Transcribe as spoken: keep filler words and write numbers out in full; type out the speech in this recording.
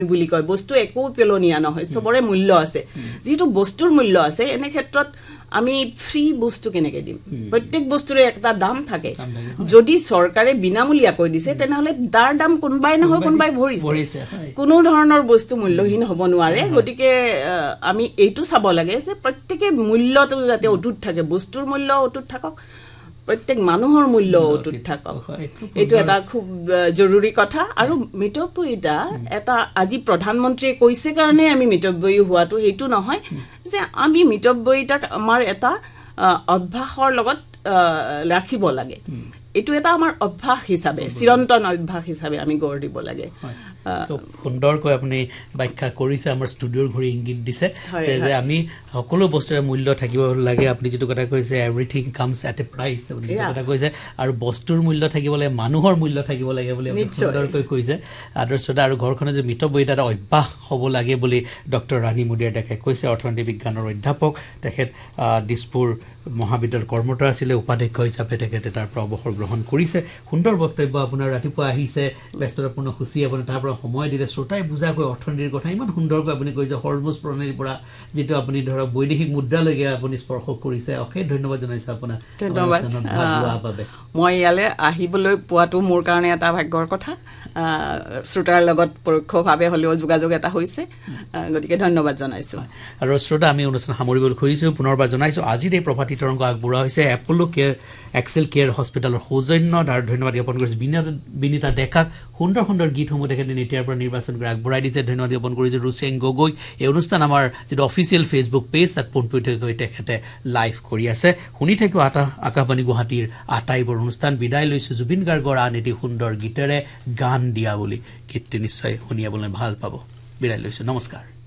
বুলি কয় বস্তু একো পেলনীয়া নহয় সবৰে মূল্য আছে যেটো বস্তুৰ মূল্য আছে এনে ক্ষেত্ৰত আমি ফ্ৰী বস্তু কেনেকৈ দিম প্ৰত্যেক বস্তুৰে একটা দাম থাকে যদি চৰকাৰে বিনামূলীয়া কৈ দিছে তেনেহলে দাৰ দাম কোনবাই নহয় কোনবাই ভৰিছে কোনো ধৰণৰ বস্তু মূল্যহীন হ'ব নোৱাৰে গতিকে আমি এইটো চাব লাগে যে প্ৰত্যেকে মূল্যটো যাতে অটুট থাকে বস্তুৰ মূল্য অটুট থাকক প্ৰত্যেক মানুহৰ মূল্য অটুট থাকক এইটো এটা খুব জৰুৰী কথা আৰু মিতব্যয়িতা এটা আজি প্ৰধানমন্ত্ৰীয়ে কৈছে কাৰণে আমি মিতব্যয়ী হোৱাটো হেতু নহয় যে আমি মিতব্যয়িতাক আমাৰ এটা অভ্যাসৰ লগত ৰাখিব লাগে এইটো এটা আমাৰ অভ্যাস হিচাপে চিৰন্তন অভ্যাস হিচাপে আমি গঢ় দিব লাগে সুন্দৰকৈ আপুনি ব্যাখ্যা কৰিছে আমাৰ ষ্টুডিঅ'ৰ ঘূৰি ইংগিত দিছে যে আমি সকলো বস্তুৰ মূল্য থাকিব লাগে আপুনি যেটো কথা কৈছে everything comes at A price আপুনি যেটো কথা কৈছে আৰু বস্তুৰ মূল্য থাকিব লাগে মানুহৰ মূল্য থাকিব লাগে বুলি আপুনি সুন্দৰকৈ কৈছে আদৰ্শতা আৰু ঘৰখনে যে মিতব্যয়িতা এটা অভ্যাস হ'ব লাগে বুলি ডক্টৰ ৰাণী মুদিয়াৰ ডেকাই কৈছে অৰ্থনীতি বিজ্ঞানৰ অধ্যাপক তেখেত দিছপুৰ মহাবিদ্যালয়ৰ কৰ্মৰত আছিলে উপাধ্যক্ষ হিচাপে তেখেতে তাৰ পৰা অৱসৰ গ্ৰহণ কৰিছে সুন্দৰ বক্তব্য আপোনাৰ ৰাতিপুৱা আহিছে ব্যস্ততাপূৰ্ণ সূচী আপুনি তাৰ পৰা সময় দিলে শ্ৰোতাই বুজাকৈ অৰ্থনীতিৰ কথা ইমান সুন্দৰকৈ আপুনি কৈছে হৰমুজ প্ৰণালীৰ পৰা যেটো আপুনি ধৰক বৈদেশিক মুদ্ৰালৈকে আপুনি স্পৰ্শ কৰিছে অশেষ ধন্যবাদ জনাইছো আপোনাক ধন্যবাদ মই ইয়ালে আহিবলৈ পোৱাটো মোৰ কাৰণে এটা ভাগ্যৰ কথা শ্ৰোতাৰ লগত পৰোক্ষভাৱে হলেও যোগাযোগ এটা হৈছে গতিকে ধন্যবাদ জনাইছো আৰু শ্ৰোতা আমি অনুষ্ঠান সামৰিবলৈ খুজিছো পুনৰবাৰ জনাইছো আজিৰ এই প্ৰভাতী তৰংগ আগবঢ়া হৈছে এপল' কেয়াৰ এক্সেল কেয়াৰ হস্পিটেলৰ সৌজন্যত আৰু ধন্যবাদ জ্ঞাপন কৰিছো বিনীতা ডেকাক সুন্দৰ সুন্দৰ গীতসমূহ তেখেতে নিতিয়াৰ পৰা নিৰ্বাচন কৰি আগবঢ়াই দিছে ধন্যবাদ জ্ঞাপন কৰিছো ৰুচেং গগৈ এই অনুষ্ঠান আমাৰ যেটো অফিচিয়েল ফেচবুক পেজ তাত পোনপটীয়াকৈ তেখেতে লাইভ কৰি আছে শুনি থাকিব আটা আকাশবাণী গুৱাহাটীৰ আটাইবোৰ অনুষ্ঠান বিদায় লৈছো জুবিন গাৰ্গৰ আন এটি সুন্দৰ গীতেৰে গান দিয়া বুলি গীতটি নিশ্চয় শুনিবলৈ ভাল পাব বিদায় লৈছো নমস্কাৰ